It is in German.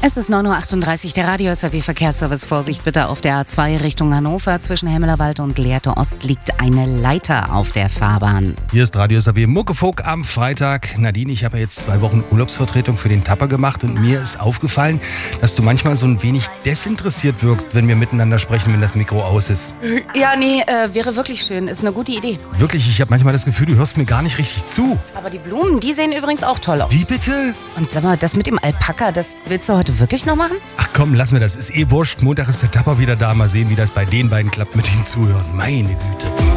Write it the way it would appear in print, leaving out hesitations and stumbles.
Es ist 9.38 Uhr, der Radio-SAW-Verkehrsservice. Vorsicht bitte auf der A2 Richtung Hannover. Zwischen Hemmelerwald und Lehrte Ost liegt eine Leiter auf der Fahrbahn. Hier ist Radio-SAW Muckefuck am Freitag. Nadine, ich habe ja jetzt 2 Wochen Urlaubsvertretung für den Tapper gemacht und mir ist aufgefallen, dass du manchmal so ein wenig desinteressiert wirkst, wenn wir miteinander sprechen, wenn das Mikro aus ist. Ja, nee, wäre wirklich schön. Ist eine gute Idee. Wirklich, ich habe manchmal das Gefühl, du hörst mir gar nicht richtig zu. Aber die Blumen, die sehen übrigens auch toll aus. Wie bitte? Und sag mal, das mit dem Alpaka, das willst du heute wirklich noch machen? Ach komm, lass mir das. Ist wurscht. Montag ist der Tapper wieder da. Mal sehen, wie das bei den beiden klappt mit dem Zuhören. Meine Güte.